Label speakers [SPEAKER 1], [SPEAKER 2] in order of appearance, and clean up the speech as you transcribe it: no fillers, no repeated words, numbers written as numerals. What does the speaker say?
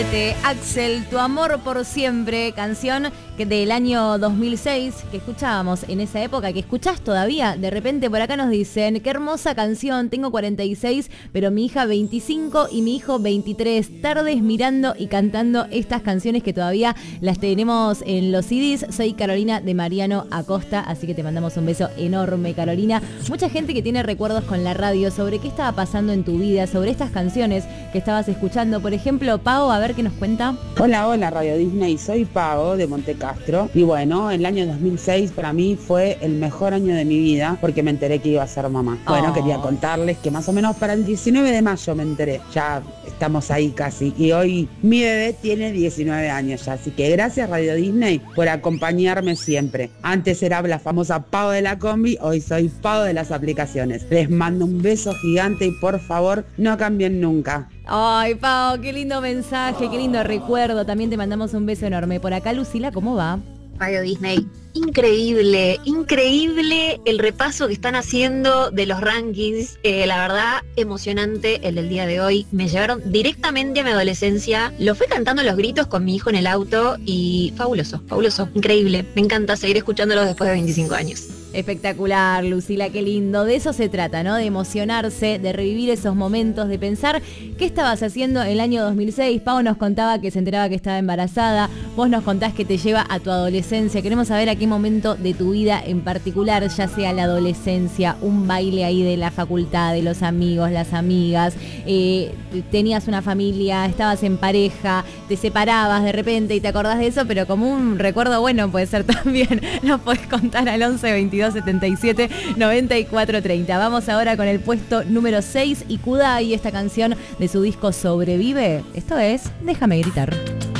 [SPEAKER 1] Axel, Tu amor por siempre, canción que del año 2006 que escuchábamos en esa época, que escuchás todavía. De repente por acá nos dicen, qué hermosa canción, tengo 46, pero mi hija 25 y mi hijo 23. Tardes mirando y cantando estas canciones que todavía las tenemos en los CDs. Soy Carolina de Mariano Acosta, así que te mandamos un beso enorme, Carolina. Mucha gente que tiene recuerdos con la radio sobre qué estaba pasando en tu vida, sobre estas canciones que estabas escuchando. Por ejemplo, Pau, a ver qué nos cuenta.
[SPEAKER 2] Hola Radio Disney, soy Pau de Montecastro y bueno, el año 2006 para mí fue el mejor año de mi vida porque me enteré que iba a ser mamá. Bueno, quería contarles que más o menos para el 19 de mayo me enteré, ya estamos ahí casi y hoy mi bebé tiene 19 años ya, así que gracias Radio Disney por acompañarme siempre. Antes era la famosa Pau de la combi, hoy soy Pau de las aplicaciones. Les mando un beso gigante y por favor no cambien nunca.
[SPEAKER 1] Ay, Pau, qué lindo mensaje, qué lindo recuerdo. También te mandamos un beso enorme. Por acá, Lucila, ¿cómo va?
[SPEAKER 3] Radio Disney, increíble el repaso que están haciendo de los rankings, la verdad emocionante el del día de hoy, me llevaron directamente a mi adolescencia, lo fui cantando a los gritos con mi hijo en el auto y fabuloso, increíble, me encanta seguir escuchándolos después de 25 años.
[SPEAKER 1] Espectacular, Lucila, qué lindo. De eso se trata, ¿no? De emocionarse, de revivir esos momentos, de pensar qué estabas haciendo en el año 2006. Pau nos contaba que se enteraba que estaba embarazada. Vos nos contás que te lleva a tu adolescencia. Queremos saber a qué momento de tu vida en particular, ya sea la adolescencia, un baile ahí de la facultad, de los amigos, las amigas, tenías una familia, estabas en pareja, te separabas de repente y te acordás de eso, pero como un recuerdo bueno puede ser también. Nos podés contar al 11 22 77 94 30. Vamos ahora con el puesto número 6 y Kudai, esta canción de su disco Sobrevive. Esto es Déjame gritar.